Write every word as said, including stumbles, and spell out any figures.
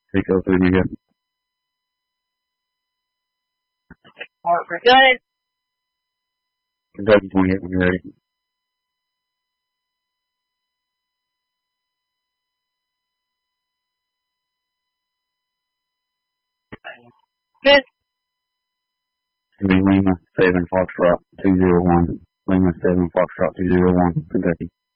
Rico, when you go. Mark, we're good. Kentucky twenty-eight when you're ready. Good. Lima seven Foxtrot two zero one. Lima seven Foxtrot two zero one. Kentucky.